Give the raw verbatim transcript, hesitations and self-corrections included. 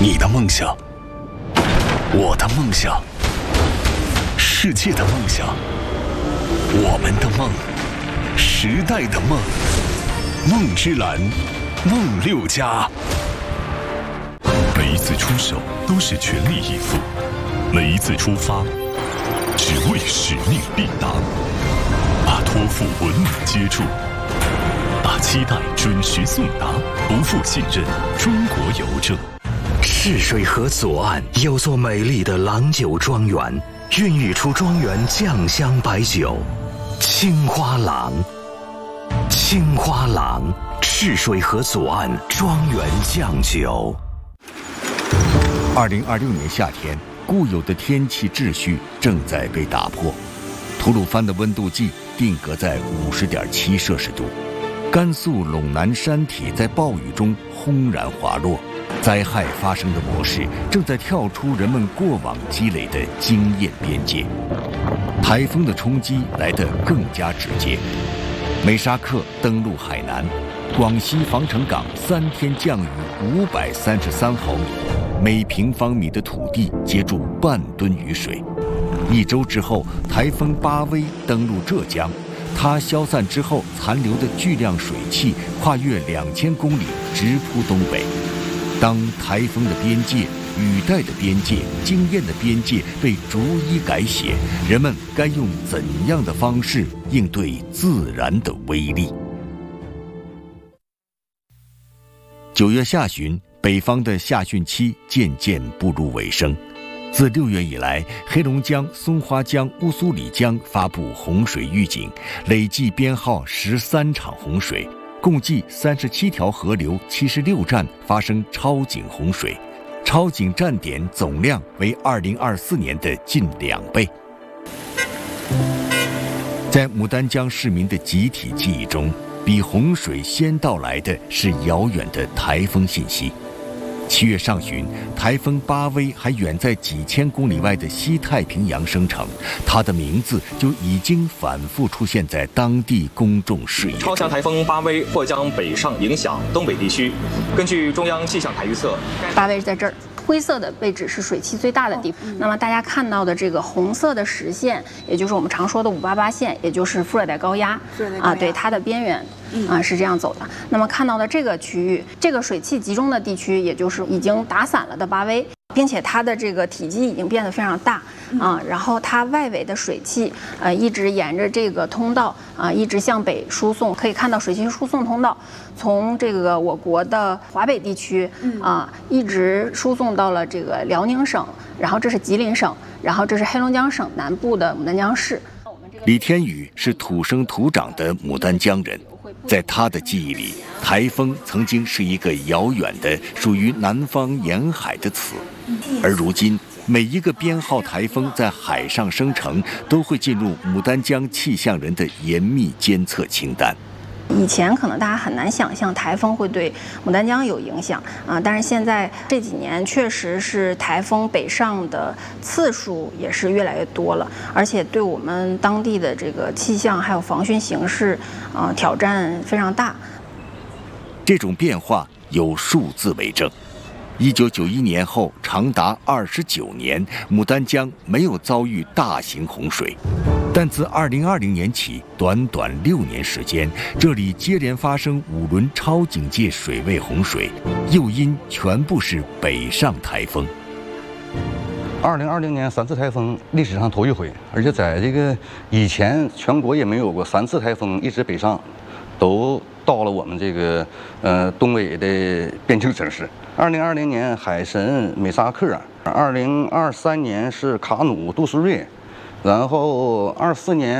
你的梦想，我的梦想，世界的梦想，我们的梦，时代的梦，梦之蓝，梦六家。每一次出手都是全力以赴，每一次出发只为使命必达，把托付稳稳接住，把期待准时送达，不负信任。中国邮政。 赤水河左岸有座美丽的郎酒庄园，孕育出庄园酱香白酒青花郎。青花郎，赤水河左岸庄园酱酒。 二零二六年夏天，固有的天气秩序正在被打破。吐鲁番的温度计定格在五十点七摄氏度，甘肃陇南山体在暴雨中轰然滑落。灾害发生的模式正在跳出人们过往积累的经验边界，台风的冲击来得更加直接。美沙克登陆海南，广西防城港三天降雨五百三十三毫米，每平方米的土地接住半吨雨水。一周之后，台风巴威登陆浙江，它消散之后残留的巨量水汽跨越两千公里，直扑东北。当台风的边界、雨带的边界、经验的边界被逐一改写，人们该用怎样的方式应对自然的威力？九月下旬，北方的夏汛期渐渐步入尾声。自六月以来，黑龙江、松花江、乌苏里江发布洪水预警，累计编号十三场洪水。共计三十七条河流、七十六站发生超警洪水，超警站点总量为二零二四年的近两倍。在牡丹江市民的集体记忆中，比洪水先到来的是遥远的台风信息。七月上旬，台风巴威还远在几千公里外的西太平洋生成，它的名字就已经反复出现在当地公众视野。 超强台风巴威或将北上影响东北地区。根据中央气象台预测， 巴威在这儿。灰色的位置是水汽最大的地方。那么大家看到的这个红色的实线，也就是我们常说的五八八线，也就是副热带高压啊，对它的边缘啊是这样走的。那么看到的这个区域，这个水汽集中的地区，也就是已经打散了的巴威，并且它的这个体积已经变得非常大啊，然后它外围的水汽呃一直沿着这个通道啊一直向北输送，可以看到水汽输送通道从这个我国的华北地区啊一直输送到了这个辽宁省，然后这是吉林省，然后这是黑龙江省南部的牡丹江市。 李天宇是土生土长的牡丹江人，在他的记忆里，台风曾经是一个遥远的属于南方沿海的词，而如今每一个编号台风在海上生成，都会进入牡丹江气象人的严密监测清单。 以前可能大家很难想象台风会对牡丹江有影响啊，但是现在这几年确实是台风北上的次数也是越来越多了，而且对我们当地的这个气象还有防汛形势啊挑战非常大。 这种变化有数字为证。一九九一年后，长达二十九年，牡丹江没有遭遇大型洪水。但自二零二零年起，短短六年时间，这里接连发生五轮超警戒水位洪水，诱因全部是北上台风。 二零二零年三次台风历史上头一回，而且在这个以前全国也没有过三次台风一直北上，都到了我们这个呃东北的边境城市。二零二零年海参美沙克，二零二三年是卡努杜苏芮。然后二四年